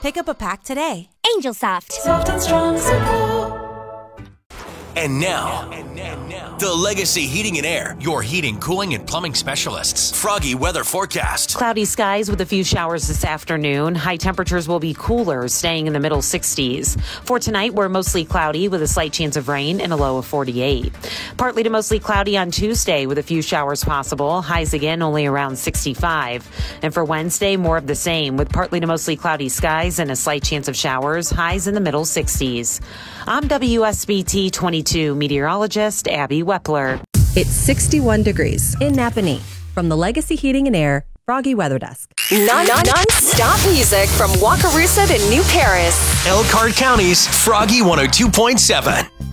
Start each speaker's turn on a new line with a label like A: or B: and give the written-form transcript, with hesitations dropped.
A: Pick up a pack today.
B: Angel Soft.
C: Soft and strong, so
D: And now, the Legacy Heating and Air, your heating, cooling, and plumbing specialists. Froggy weather forecast.
E: Cloudy skies with a few showers this afternoon. High temperatures will be cooler, staying in the middle 60s. For tonight, we're mostly cloudy with a slight chance of rain and a low of 48. Partly to mostly cloudy on Tuesday with a few showers possible. Highs again only around 65. And for Wednesday, more of the same with partly to mostly cloudy skies and a slight chance of showers. Highs in the middle 60s. I'm WSBT 22 meteorologist Abby Wepler.
F: It's 61 degrees in Napanee. From the Legacy Heating and Air Froggy Weather Desk.
G: Non-stop music from Wakarusa to New Paris.
D: Elkhart County's Froggy 102.7.